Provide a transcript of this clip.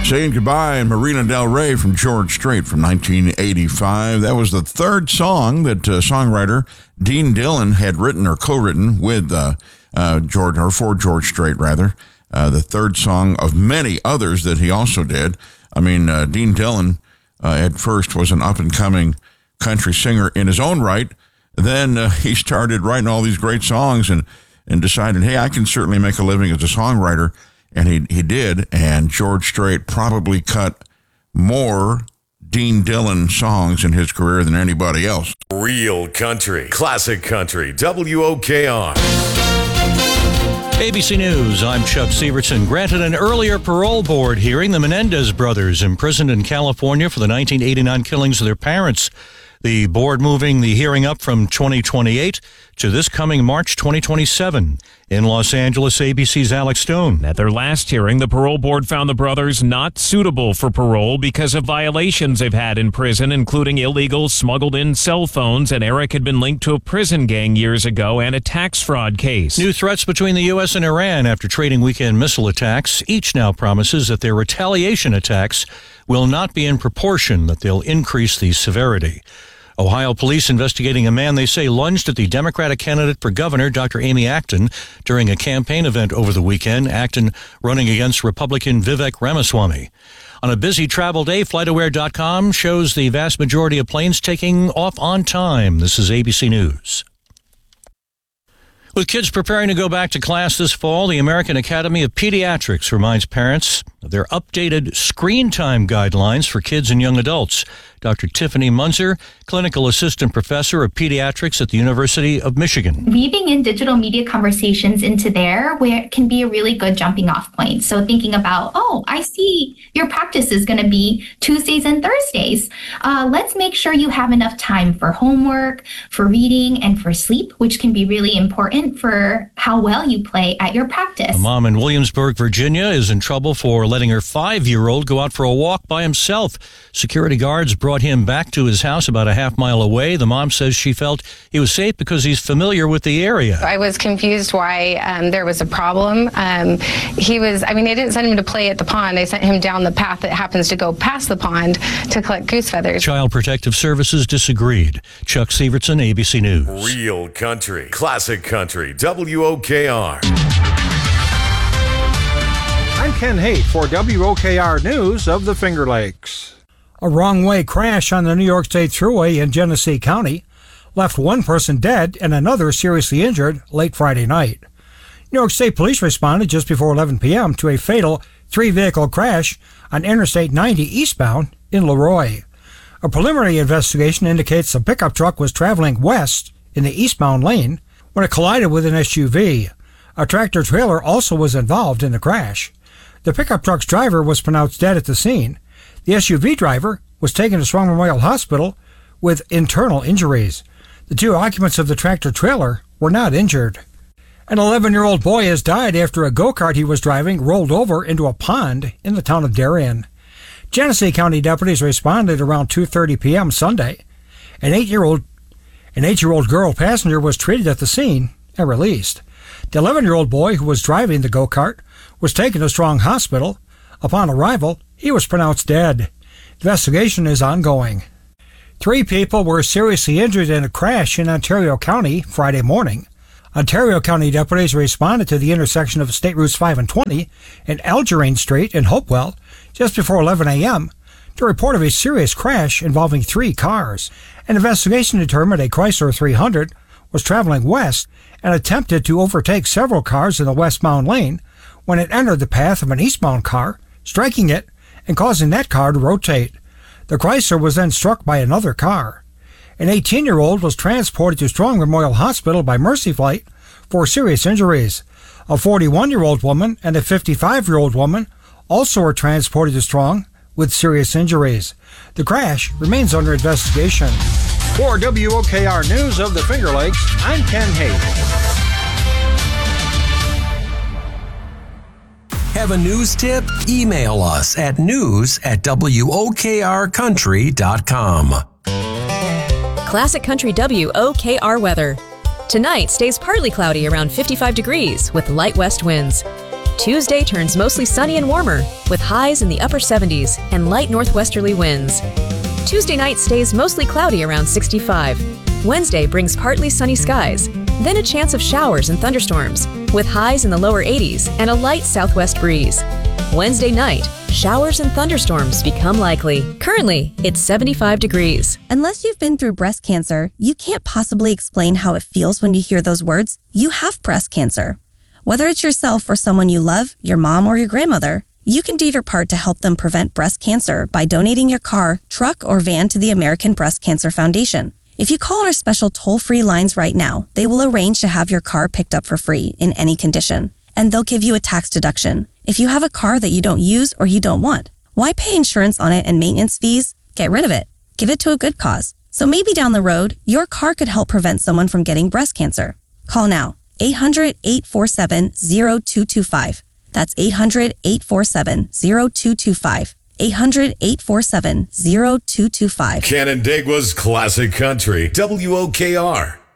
Saying Goodbye, Marina Del Rey from George Strait from 1985. That was the third song that songwriter Dean Dillon had written or co-written with George, or for George Strait, rather. The third song of many others that he also did. I mean, Dean Dillon at first was an up-and-coming country singer in his own right. Then he started writing all these great songs and decided, hey, I can certainly make a living as a songwriter. And he did, and George Strait probably cut more Dean Dillon songs in his career than anybody else. Real country, classic country, WOKR. ABC News, I'm Chuck Severson. Granted an earlier parole board hearing, the Menendez brothers imprisoned in California for the 1989 killings of their parents. The board moving the hearing up from 2028 to this coming March 2027. In Los Angeles, ABC's Alex Stone. At their last hearing, the parole board found the brothers not suitable for parole because of violations they've had in prison, including illegal smuggled-in cell phones, and Eric had been linked to a prison gang years ago and a tax fraud case. New threats between the U.S. and Iran after trading weekend missile attacks. Each now promises that their retaliation attacks will not be in proportion, that they'll increase the severity. Ohio police investigating a man they say lunged at the Democratic candidate for governor, Dr. Amy Acton, during a campaign event over the weekend. Acton running against Republican Vivek Ramaswamy. On a busy travel day, FlightAware.com shows the vast majority of planes taking off on time. This is ABC News. With kids preparing to go back to class this fall, the American Academy of Pediatrics reminds parents of their updated screen time guidelines for kids and young adults. Dr. Tiffany Munzer, clinical assistant professor of pediatrics at the University of Michigan. Weaving in digital media conversations into there where it can be a really good jumping off point. So thinking about, oh, I see your practice is going to be Tuesdays and Thursdays. Let's make sure you have enough time for homework, for reading, and for sleep, which can be really important for how well you play at your practice. A mom in Williamsburg, Virginia is in trouble for letting her 5-year-old go out for a walk by himself. Security guards brought him back to his house about a half-mile away. The mom says she felt he was safe because he's familiar with the area. I was confused why there was a problem. They didn't send him to play at the pond. They sent him down the path that happens to go past the pond to collect goose feathers. Child Protective Services disagreed. Chuck Severson, ABC News. Real country, classic country, WOKR. I'm Ken Haight for WOKR News of the Finger Lakes. A wrong-way crash on the New York State Thruway in Genesee County left one person dead and another seriously injured late Friday night. New York State Police responded just before 11 p.m. to a fatal 3-vehicle crash on Interstate 90 eastbound in Leroy. A preliminary investigation indicates the pickup truck was traveling west in the eastbound lane when it collided with an SUV. A tractor-trailer also was involved in the crash. The pickup truck's driver was pronounced dead at the scene. The SUV driver was taken to Strong Memorial Hospital with internal injuries. The 2 occupants of the tractor-trailer were not injured. An 11-year-old boy has died after a go-kart he was driving rolled over into a pond in the town of Darien. Genesee County deputies responded around 2:30 p.m. Sunday. An 8-year-old girl passenger was treated at the scene and released. The 11-year-old boy who was driving the go-kart was taken to Strong Hospital. Upon arrival, he was pronounced dead. Investigation is ongoing. 3 people were seriously injured in a crash in Ontario County Friday morning. Ontario County deputies responded to the intersection of State Routes 5 and 20 and Algerine Street in Hopewell just before 11 a.m. to report of a serious crash involving 3 cars. An investigation determined a Chrysler 300 was traveling west and attempted to overtake several cars in the westbound lane when it entered the path of an eastbound car, striking it and causing that car to rotate. The Chrysler was then struck by another car. An 18-year-old was transported to Strong Memorial Hospital by Mercy Flight for serious injuries. A 41-year-old woman and a 55-year-old woman also were transported to Strong with serious injuries. The crash remains under investigation. For WOKR News of the Finger Lakes, I'm Ken Haight. Have a news tip? Email us at news@wokrcountry.com. Classic Country WOKR weather. Tonight stays partly cloudy around 55 degrees with light west winds. Tuesday turns mostly sunny and warmer, with highs in the upper 70s and light northwesterly winds. Tuesday night stays mostly cloudy around 65. Wednesday brings partly sunny skies, then a chance of showers and thunderstorms, with highs in the lower 80s and a light southwest breeze. Wednesday night, showers and thunderstorms become likely. Currently, it's 75 degrees. Unless you've been through breast cancer, you can't possibly explain how it feels when you hear those words. You have breast cancer. Whether it's yourself or someone you love, your mom or your grandmother, you can do your part to help them prevent breast cancer by donating your car, truck, or van to the American Breast Cancer Foundation. If you call our special toll-free lines right now, they will arrange to have your car picked up for free in any condition, and they'll give you a tax deduction. If you have a car that you don't use or you don't want, why pay insurance on it and maintenance fees? Get rid of it. Give it to a good cause. So maybe down the road, your car could help prevent someone from getting breast cancer. Call now. 800-847-0225. That's 800-847-0225. 800-847-0225. Canandaigua's Classic Country, WOKR.